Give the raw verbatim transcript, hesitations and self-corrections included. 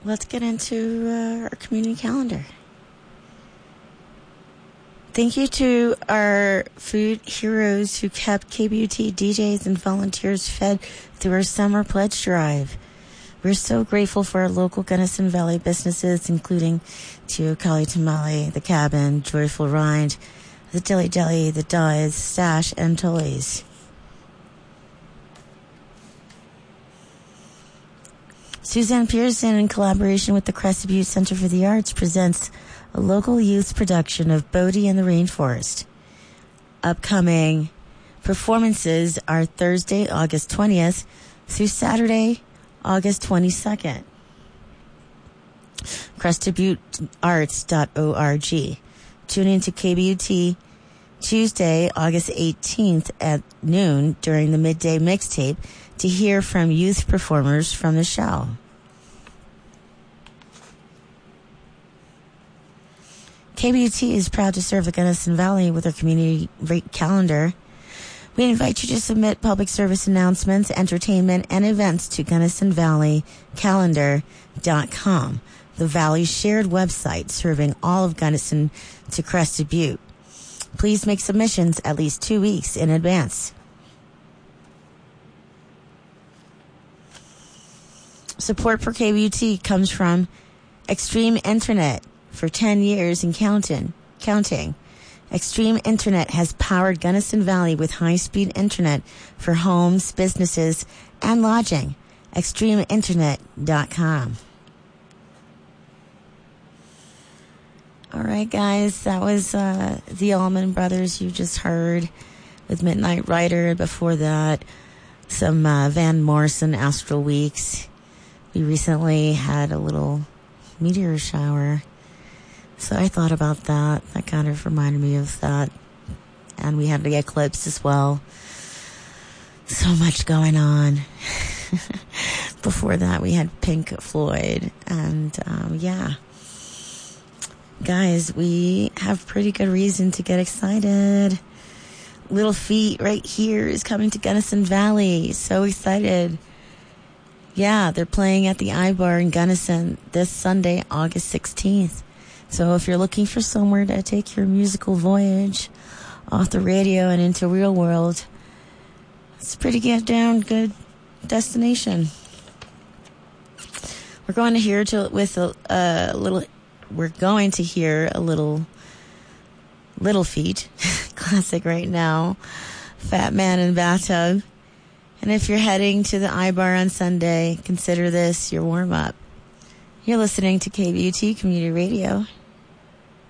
let's get into uh, our community calendar. Thank you to our food heroes who kept K B U T D Js and volunteers fed through our summer pledge drive. We're so grateful for our local Gunnison Valley businesses, including Teocalli Tamale, The Cabin, Joyful Rind, The Dilly Deli, The Dyes, Stash, and Toys. Suzanne Pearson, in collaboration with the Crested Butte Center for the Arts, presents a local youth production of Bodie and the Rainforest. Upcoming performances are Thursday, August twentieth through Saturday, August twenty-second. crested butte arts dot org. Tune in to K B U T Tuesday, August eighteenth at noon during the midday mixtape to hear from youth performers from the show. K B U T is proud to serve the Gunnison Valley with our community rate calendar. We invite you to submit public service announcements, entertainment, and events to gunnison valley calendar dot com, the Valley's shared website serving all of Gunnison to Crested Butte. Please make submissions at least two weeks in advance. Support for K B U T comes from Extreme Internet for ten years and counting. counting. Extreme Internet has powered Gunnison Valley with high-speed internet for homes, businesses, and lodging. extreme internet dot com. All right, guys, that was uh, the Allman Brothers you just heard with Midnight Rider. Before that, some uh, Van Morrison, Astral Weeks. We recently had a little meteor shower, so I thought about that. That kind of reminded me of that. And we had the eclipse as well. So much going on. Before that, we had Pink Floyd. And, um, yeah. Guys, we have pretty good reason to get excited. Little Feat right here is coming to Gunnison Valley. So excited. Yeah, they're playing at the iBar in Gunnison this Sunday, August sixteenth. So if you're looking for somewhere to take your musical voyage off the radio and into real world, it's a pretty get down good destination. We're going to hear to with a, a little. We're going to hear a little Little Feat classic right now, Fat Man in Bathtub. And if you're heading to the iBar on Sunday, consider this your warm up. You're listening to K B U T Community Radio.